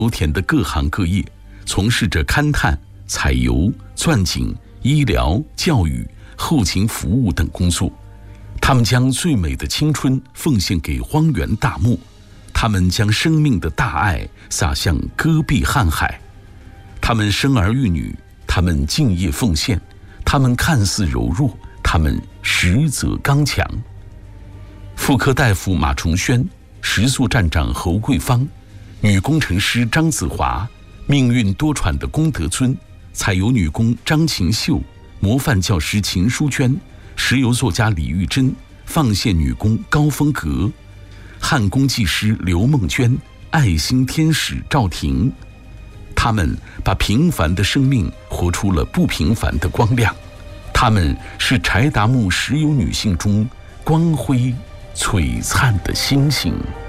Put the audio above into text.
油田的各行各业，从事着勘探、采油、钻井、医疗、教育、后勤服务等工作。他们将最美的青春奉献给荒原大漠，他们将生命的大爱洒向戈壁瀚海。他们生儿育女，他们敬业奉献，他们看似柔弱，他们实则刚强。妇科大夫马崇轩，食宿站长侯桂芳，女工程师张子华，命运多舛的龚德尊，采油女工张琴秀，模范教师秦淑娟，石油作家李玉珍，放线女工高峰阁，焊工技师刘梦娟，爱心天使赵婷。他们把平凡的生命活出了不平凡的光亮，他们是柴达木石油女性中光辉璀璨的星星。